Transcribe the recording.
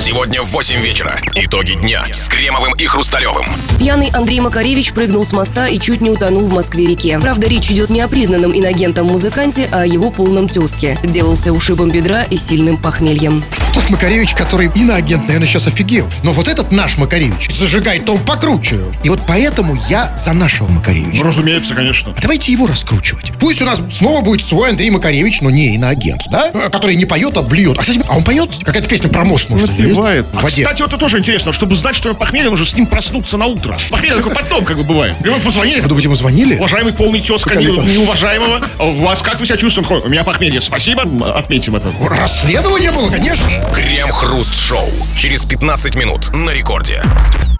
Сегодня в 8 вечера. Итоги дня с Кремовым и Хрусталевым. Пьяный Андрей Макаревич прыгнул с моста и чуть не утонул в Москве-реке. Правда, речь идет не о признанном инагентом-музыканте, а о его полном тезке. Делался ушибом бедра и сильным похмельем. Тот Макаревич, который иноагент, наверное, сейчас офигел. Но вот этот наш Макаревич зажигает том покруче. И вот поэтому я за нашего Макаревича. Ну, разумеется, конечно. А давайте его раскручивать. Пусть у нас снова будет свой Андрей Макаревич, но не иноагент, да? Который не поет, а блюет. А, кстати, он поет? Какая-то песня про мост, может, Напевает. в воде. Кстати, вот это тоже интересно. Чтобы знать, что я похмелье, нужно с ним проснуться на утро. Похмелье такое потом, как бы бывает. И мы позвонили. Вы думаете, ему звонили? Уважаемый полный тезка неуважаемого. У вас как вы себя чувствуете? У меня похмелье. Спасибо, отметим это. Расследование было, конечно. Крем-хруст-шоу. Через 15 минут на рекорде.